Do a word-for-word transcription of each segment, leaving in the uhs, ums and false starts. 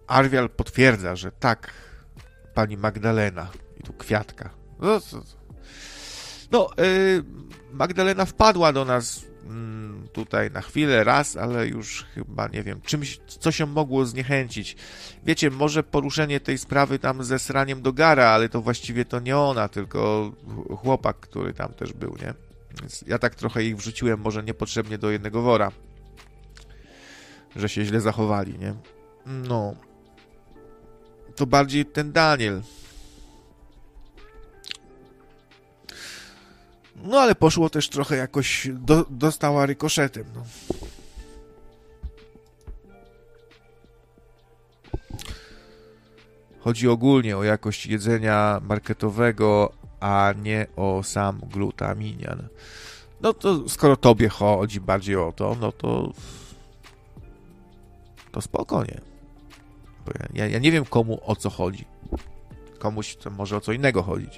Arwial potwierdza, że tak, pani Magdalena. I tu kwiatka. No, no yy, Magdalena wpadła do nas mm, tutaj na chwilę raz, ale już chyba, nie wiem, czymś, co się mogło zniechęcić. Wiecie, może poruszenie tej sprawy tam ze sraniem do gara, ale to właściwie to nie ona, tylko chłopak, który tam też był, nie? Więc ja tak trochę ich wrzuciłem może niepotrzebnie do jednego wora, że się źle zachowali, nie? No, to bardziej ten Daniel. No, ale poszło też trochę jakoś, do, dostała rykoszetem, no. Chodzi ogólnie o jakość jedzenia marketowego, a nie o sam glutaminian. No to skoro tobie chodzi bardziej o to, no to to spokojnie. Bo ja, ja nie wiem, komu o co chodzi. Komuś to może o co innego chodzić.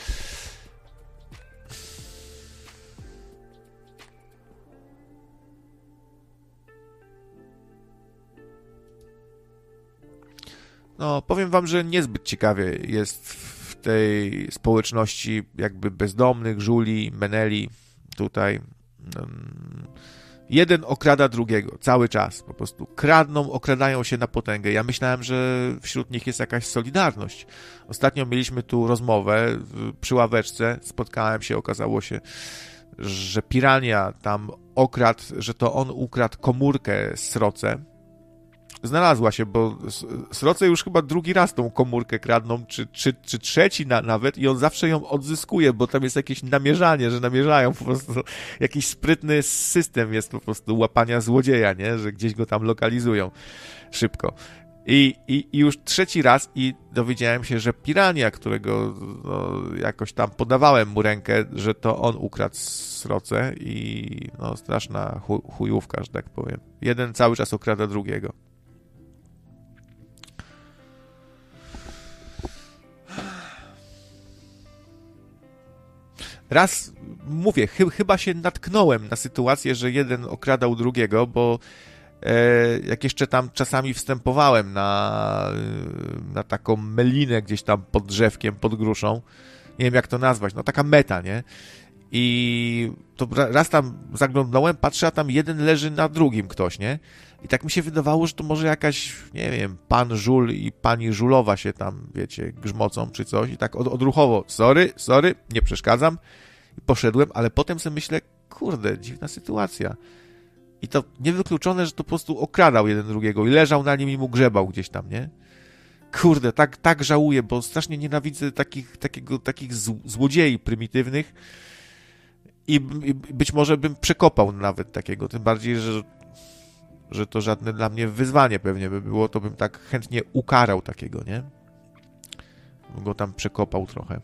No, powiem wam, że niezbyt ciekawie jest w tej społeczności jakby bezdomnych, żuli, meneli tutaj. Jeden okrada drugiego, cały czas. Po prostu kradną, okradają się na potęgę. Ja myślałem, że wśród nich jest jakaś solidarność. Ostatnio mieliśmy tu rozmowę przy ławeczce. Spotkałem się, okazało się, że Pirania tam okradł, że to on ukradł komórkę Sroce. Znalazła się, bo Sroce już chyba drugi raz tą komórkę kradną, czy, czy, czy trzeci na, nawet i on zawsze ją odzyskuje, bo tam jest jakieś namierzanie, że namierzają po prostu, jakiś sprytny system jest po prostu łapania złodzieja, nie, że gdzieś go tam lokalizują szybko. I, i, i już trzeci raz i dowiedziałem się, że Pirania, którego no, jakoś tam podawałem mu rękę, że to on ukradł Sroce i no straszna chujówka, że tak powiem. Jeden cały czas okrada drugiego. Raz, mówię, chy, chyba się natknąłem na sytuację, że jeden okradał drugiego, bo e, jak jeszcze tam czasami wstępowałem na, na taką melinę gdzieś tam pod drzewkiem, pod gruszą, nie wiem jak to nazwać, no taka meta, nie? I to raz tam zaglądnąłem, patrzę, a tam jeden leży na drugim ktoś, nie? I tak mi się wydawało, że to może jakaś, nie wiem, pan żul i pani żulowa się tam, wiecie, grzmocą czy coś i tak od, odruchowo, sorry, sorry, nie przeszkadzam. I poszedłem, ale potem sobie myślę, kurde, dziwna sytuacja. I to niewykluczone, że to po prostu okradał jeden drugiego i leżał na nim i mu grzebał gdzieś tam, nie? Kurde, tak, tak żałuję, bo strasznie nienawidzę takich, takiego, takich złodziei prymitywnych i, i być może bym przekopał nawet takiego, tym bardziej, że że to żadne dla mnie wyzwanie pewnie by było, to bym tak chętnie ukarał takiego, nie? Bym go tam przekopał trochę.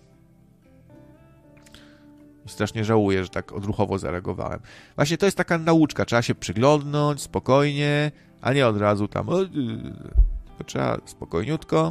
I strasznie żałuję, że tak odruchowo zareagowałem. Właśnie to jest taka nauczka, trzeba się przyglądnąć spokojnie, a nie od razu tam to trzeba spokojniutko.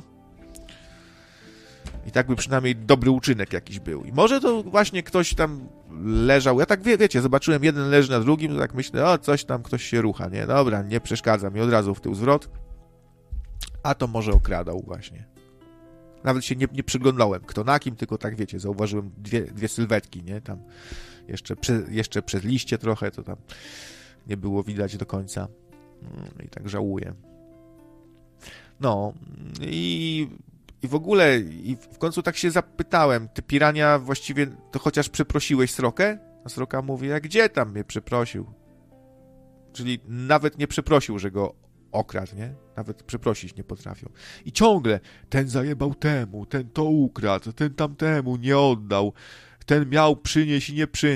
I tak by przynajmniej dobry uczynek jakiś był. I może to właśnie ktoś tam leżał, ja tak wie, wiecie, zobaczyłem jeden leży na drugim, to tak myślę, o coś tam, ktoś się rucha, nie? Dobra, nie przeszkadza mi, od razu w tył zwrot. A to może okradał właśnie. Nawet się nie, nie przyglądałem, kto na kim, tylko tak wiecie, zauważyłem dwie, dwie sylwetki, nie? Tam jeszcze, prze, jeszcze przez liście trochę, to tam nie było widać do końca. I tak żałuję. No i... I w ogóle, i w końcu tak się zapytałem, ty Pirania właściwie to chociaż przeprosiłeś Srokę? A Sroka mówi, a gdzie tam mnie przeprosił? Czyli nawet nie przeprosił, że go okradł, nie? Nawet przeprosić nie potrafią. I ciągle, ten zajebał temu, ten to ukradł, ten tamtemu nie oddał, ten miał przynieść i nie przynieść.